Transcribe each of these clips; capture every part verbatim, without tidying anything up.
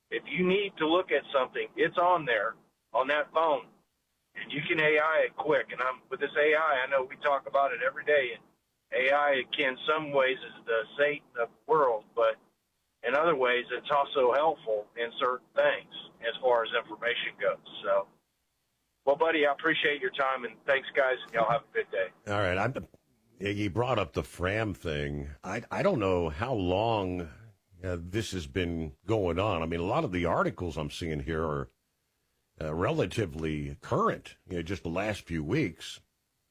If you need to look at something, it's on there on that phone, and you can A I it quick. And I'm with this A I, I know we talk about it every day. And A I, in some ways, is the Satan of the world, but in other ways, it's also helpful in certain things as far as information goes. So, well, buddy, I appreciate your time, and thanks, guys. Y'all have a good day. All right. I'm, you brought up the Fram thing. I, I don't know how long uh, this has been going on. I mean, a lot of the articles I'm seeing here are uh, relatively current, you know, just the last few weeks.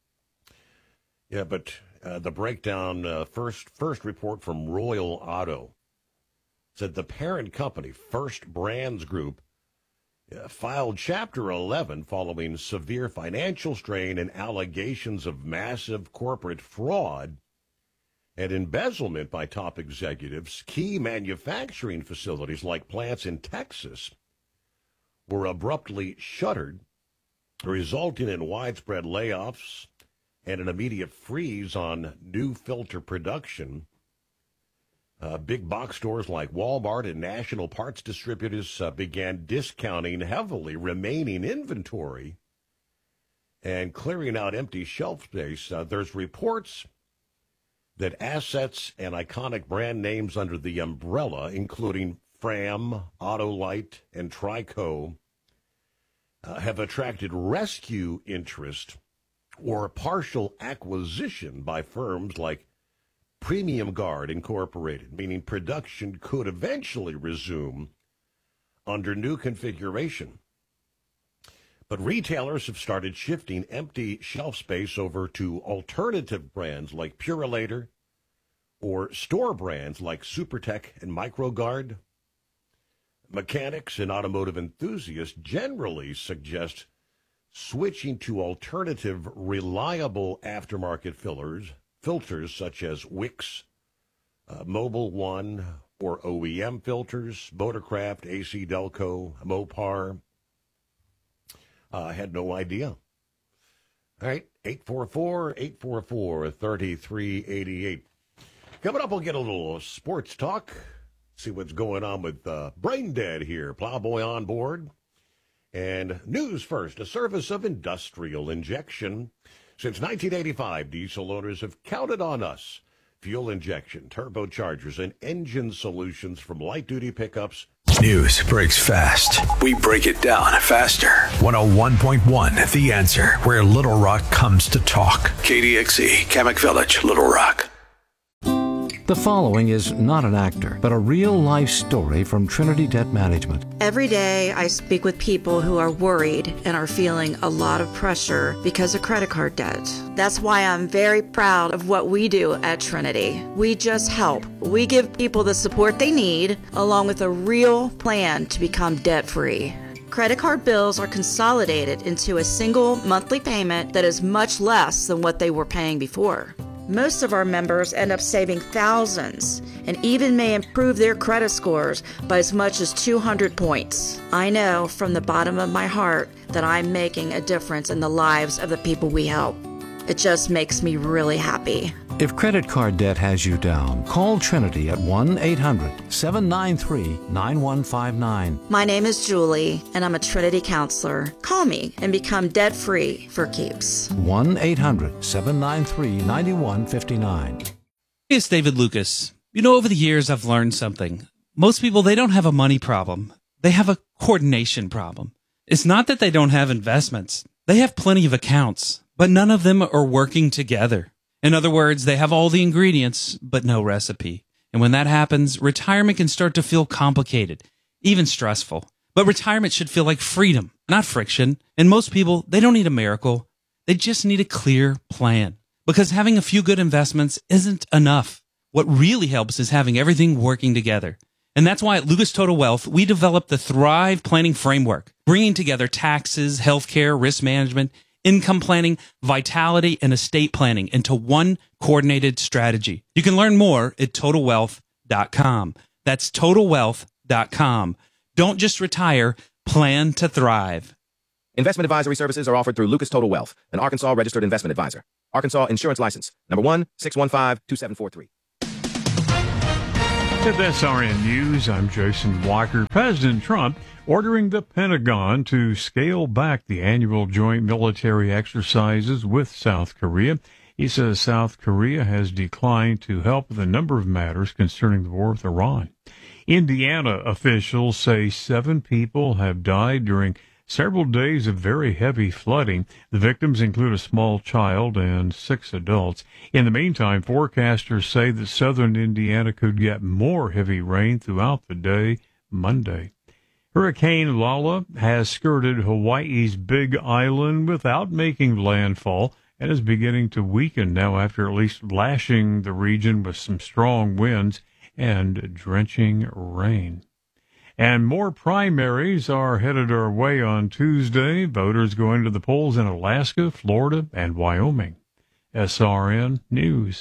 Yeah, but uh, the breakdown, uh, first first report from Royal Auto said the parent company, First Brands Group, uh, filed Chapter eleven following severe financial strain and allegations of massive corporate fraud and embezzlement by top executives. Key manufacturing facilities like plants in Texas were abruptly shuttered, resulting in widespread layoffs and an immediate freeze on new filter production. Uh, big box stores like Walmart and national parts distributors uh, began discounting heavily remaining inventory and clearing out empty shelf space. Uh, there's reports that assets and iconic brand names under the umbrella, including Fram, Autolite, and Trico, uh, have attracted rescue interest or partial acquisition by firms like Premium Guard Incorporated, meaning production could eventually resume under new configuration. But retailers have started shifting empty shelf space over to alternative brands like Purolator or store brands like SuperTech and MicroGuard. Mechanics and automotive enthusiasts generally suggest switching to alternative, reliable aftermarket fillers, filters such as Wix, uh, Mobil One, or O E M filters, Motorcraft, A C Delco, Mopar. Uh, I had no idea. All right, eight four four, eight four four, three three eight eight. Coming up, we'll get a little sports talk, see what's going on with uh, Brain Dead here. Plowboy on board. And news first, a service of industrial injection. Since nineteen eighty-five, diesel owners have counted on us. Fuel injection, turbochargers, and engine solutions from light-duty pickups. News breaks fast. We break it down faster. one oh one point one, The Answer, where Little Rock comes to talk. K D X E, Kamak Village, Little Rock. The following is not an actor, but a real-life story from Trinity Debt Management. Every day, I speak with people who are worried and are feeling a lot of pressure because of credit card debt. That's why I'm very proud of what we do at Trinity. We just help. We give people the support they need, along with a real plan to become debt-free. Credit card bills are consolidated into a single monthly payment that is much less than what they were paying before. Most of our members end up saving thousands and even may improve their credit scores by as much as two hundred points. I know from the bottom of my heart that I'm making a difference in the lives of the people we help. It just makes me really happy. If credit card debt has you down, call Trinity at one eight hundred, seven nine three, nine one five nine. My name is Julie, and I'm a Trinity counselor. Call me and become debt-free for keeps. one eight hundred, seven nine three, nine one five nine. Hey, it's David Lucas. You know, over the years, I've learned something. Most people, they don't have a money problem. They have a coordination problem. It's not that they don't have investments. They have plenty of accounts, but none of them are working together. In other words, they have all the ingredients, but no recipe. And when that happens, retirement can start to feel complicated, even stressful. But retirement should feel like freedom, not friction. And most people, they don't need a miracle. They just need a clear plan. Because having a few good investments isn't enough. What really helps is having everything working together. And that's why at Lucas Total Wealth, we developed the Thrive Planning Framework, bringing together taxes, healthcare, risk management, income planning, vitality, and estate planning into one coordinated strategy. You can learn more at total wealth dot com. That's total wealth dot com. Don't just retire, plan to thrive. Investment advisory services are offered through Lucas Total Wealth, an Arkansas registered investment advisor. Arkansas Insurance License, number one six one five two seven four three. With S R N News, I'm Jason Walker. President Trump ordering the Pentagon to scale back the annual joint military exercises with South Korea. He says South Korea has declined to help with a number of matters concerning the war with Iran. Indiana officials say seven people have died during several days of very heavy flooding. The victims include a small child and six adults. In the meantime, forecasters say that southern Indiana could get more heavy rain throughout the day Monday. Hurricane Lala has skirted Hawaii's Big Island without making landfall and is beginning to weaken now after at least lashing the region with some strong winds and drenching rain. And more primaries are headed our way on Tuesday. Voters going to the polls in Alaska, Florida, and Wyoming. S R N News.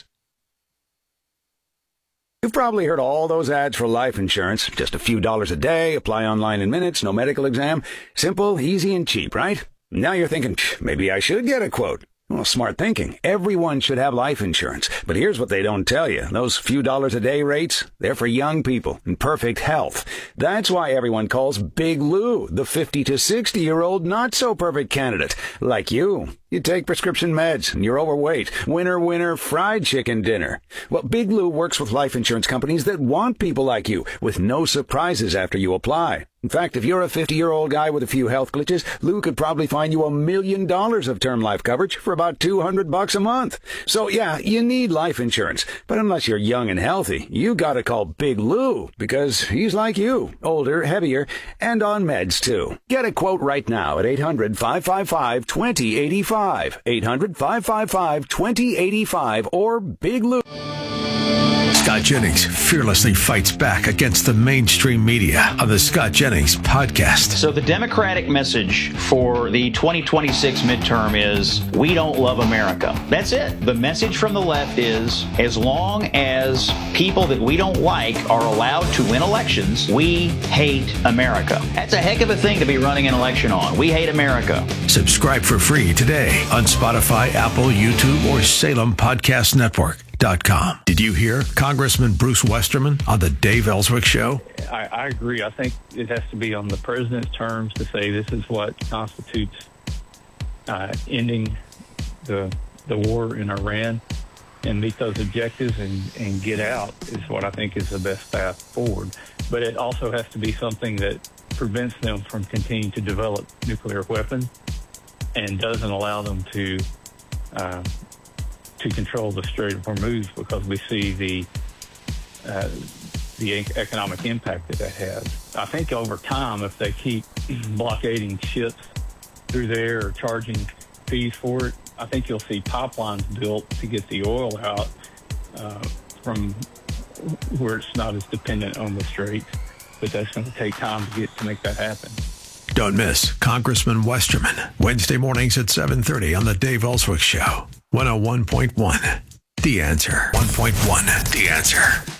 You've probably heard all those ads for life insurance. Just a few dollars a day, apply online in minutes, no medical exam. Simple, easy, and cheap, right? Now you're thinking, maybe I should get a quote. Well, smart thinking. Everyone should have life insurance. But here's what they don't tell you. Those few dollars a day rates, they're for young people in perfect health. That's why everyone calls Big Lou the fifty to sixty-year-old not-so-perfect candidate. Like you. You take prescription meds, and you're overweight. Winner, winner, fried chicken dinner. Well, Big Lou works with life insurance companies that want people like you, with no surprises after you apply. In fact, if you're a fifty-year-old guy with a few health glitches, Lou could probably find you a million dollars of term life coverage for about two hundred bucks a month. So, yeah, you need life insurance. But unless you're young and healthy, you gotta call Big Lou, because he's like you, older, heavier, and on meds, too. Get a quote right now at eight hundred, five five five, two zero eight five. eight hundred, five five five, two zero eight five or Big Lou. Scott Jennings fearlessly fights back against the mainstream media on the Scott Jennings podcast. So the Democratic message for the twenty twenty-six midterm is, we don't love America. That's it. The message from the left is, as long as people that we don't like are allowed to win elections, we hate America. That's a heck of a thing to be running an election on. We hate America. Subscribe for free today on Spotify, Apple, YouTube, or Salem Podcast Network. Dot com. Did you hear Congressman Bruce Westerman on the Dave Ellswick Show? I, I agree. I think it has to be on the president's terms to say this is what constitutes uh, ending the the war in Iran and meet those objectives and, and get out is what I think is the best path forward. But it also has to be something that prevents them from continuing to develop nuclear weapons and doesn't allow them to uh, to control the Strait of Hormuz, because we see the uh, the economic impact that that has. I think over time, if they keep blockading ships through there or charging fees for it, I think you'll see pipelines built to get the oil out uh, from where it's not as dependent on the Strait. But that's going to take time to get to make that happen. Don't miss Congressman Westerman, Wednesday mornings at seven thirty on the Dave Ellswick Show. one oh one point one, The Answer. one point one, The Answer.